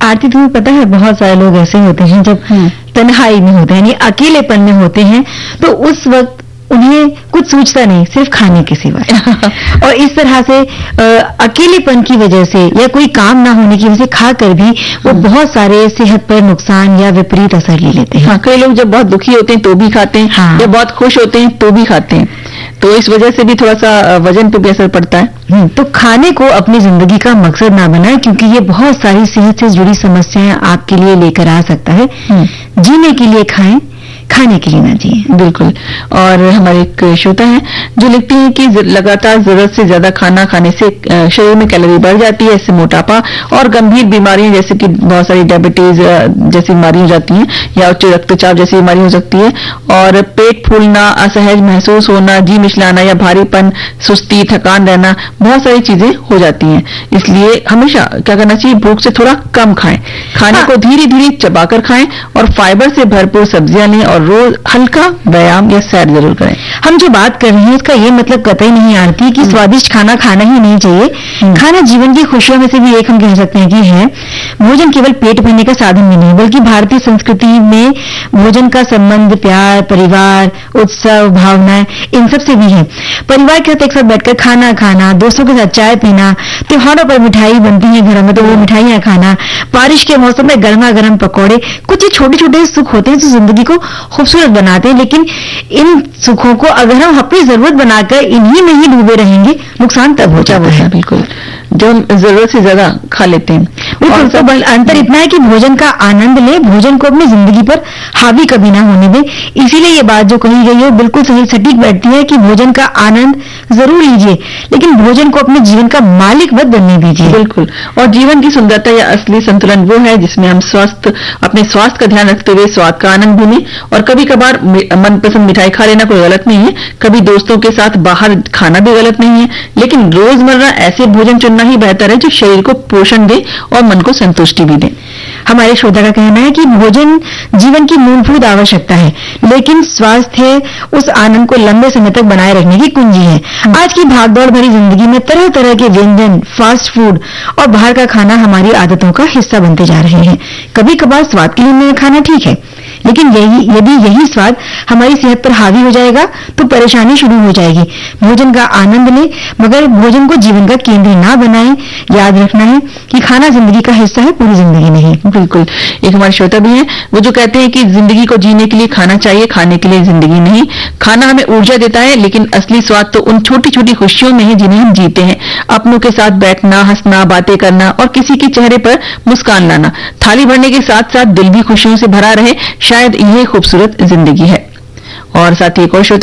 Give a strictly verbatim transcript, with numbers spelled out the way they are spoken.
आरती, तुम्हें पता है बहुत सारे लोग ऐसे होते हैं जब तन्हाई में होते हैं, यानी अकेलेपन में होते हैं, तो उस वक्त उन्हें कुछ सोचता नहीं, सिर्फ खाने के सिवाय। और इस तरह से आ, अकेलेपन की वजह से या कोई काम ना होने की वजह से खाकर भी वो बहुत सारे सेहत पर नुकसान या विपरीत असर ले लेते हैं। हाँ, कई लोग जब बहुत दुखी होते हैं तो भी खाते हैं, हाँ। जब बहुत खुश होते हैं तो भी खाते हैं, तो इस वजह से भी थोड़ा सा वजन पे भी असर पड़ता है। तो खाने को अपनी जिंदगी का मकसद ना बनाएं, क्योंकि ये बहुत सारी सेहत से जुड़ी समस्याएं आपके लिए लेकर आ सकता है। जीने के लिए खाएं, खाने के लिए ना जिए। बिल्कुल। और हमारे एक श्रोता है जो लिखती हैं कि लगातार जरूरत से ज्यादा खाना खाने से शरीर में कैलोरी बढ़ जाती है, इससे मोटापा और गंभीर बीमारियां जैसे कि बहुत सारी डायबिटीज जैसी बीमारी हो जाती हैं या उच्च रक्तचाप जैसी बीमारी हो सकती है, और पेट फूलना, असहज महसूस होना, जी मिचलाना या भारीपन, सुस्ती, थकान रहना, बहुत सारी चीजें हो जाती हैं। इसलिए हमेशा क्या करना चाहिए, भूख से थोड़ा कम खाएं, खाने हाँ। को धीरे धीरे चबाकर खाएं और फाइबर से भरपूर सब्जियां लें और रोज हल्का व्यायाम या सैर जरूर करें। हम जो बात कर रहे हैं इसका ये मतलब कतई नहीं आरती कि स्वादिष्ट खाना खाना ही नहीं चाहिए। खाना जीवन की खुशियों में से भी एक हम कह सकते हैं कि है। भोजन केवल पेट भरने का साधन भी नहीं, बल्कि भारतीय संस्कृति में भोजन का संबंध प्यार, परिवार, उत्सव, भावनाएं, इन सब से भी है। परिवार के साथ एक साथ बैठकर खाना खाना, दोस्तों के साथ चाय पीना, त्योहारों पर मिठाई बनती है घरों में तो वो मिठाइयां खाना, बारिश के मौसम में गर्मा गर्म पकौड़े, कुछ ही छोटे छोटे सुख होते हैं जो जिंदगी को खूबसूरत बनाते हैं। लेकिन इन सुखों को अगर हम अपनी जरूरत बनाकर इन्हीं में ही डूबे रहेंगे, नुकसान तब हो जाता है। बिल्कुल, जो हम जरूरत से ज्यादा खा लेते हैं। बिल्कुल, तो अंतर इतना है कि भोजन का आनंद ले, भोजन को अपनी जिंदगी पर हावी कभी ना होने दे। इसीलिए ये बात जो कही गई है बिल्कुल सही सटीक बैठती है कि भोजन का आनंद जरूर लीजिए, लेकिन भोजन को अपने जीवन का मालिक मत बनने दीजिए। बिल्कुल, और जीवन की सुंदरता या असली संतुलन वो है जिसमें हम स्वस्थ अपने स्वास्थ्य का ध्यान रखते हुए स्वाद का आनंद भी लें। और कभी कभार मनपसंद मिठाई खा लेना कोई गलत नहीं है, कभी दोस्तों के साथ बाहर खाना भी गलत नहीं है, लेकिन रोजमर्रा ऐसे भोजन चुनना ही बेहतर है जो शरीर को पोषण दे और मन को संतुष्टि भी दे। हमारे श्रोता का कहना है कि भोजन जीवन की मूलभूत आवश्यकता है, लेकिन स्वास्थ्य उस आनंद को लंबे समय तक बनाए रखने की कुंजी है। आज की भागदौड़ भरी जिंदगी में तरह तरह के व्यंजन, फास्ट फूड और बाहर का खाना हमारी आदतों का हिस्सा बनते जा रहे हैं। कभी कभार स्वाद के लिए खाना ठीक है, लेकिन यही यदि यही स्वाद हमारी सेहत पर हावी हो जाएगा तो परेशानी शुरू हो जाएगी। भोजन का आनंद लें, मगर भोजन को जीवन का केंद्र ना बनाएं। याद रखना है कि खाना जिंदगी का हिस्सा है, पूरी जिंदगी नहीं। बिल्कुल, एक हमारे श्रोता भी हैं वो जो कहते हैं कि जिंदगी को जीने के लिए खाना चाहिए, खाने के लिए जिंदगी नहीं। खाना हमें ऊर्जा देता है, लेकिन असली स्वाद तो उन छोटी छोटी खुशियों में है जिन्हें हम जीते हैं। अपनों के साथ बैठना, हंसना, बातें करना और किसी के चेहरे पर मुस्कान लाना। थाली भरने के साथ साथ दिल भी खुशियों से भरा रहे, शायद यही खूबसूरत जिंदगी है। और साथ ही एक और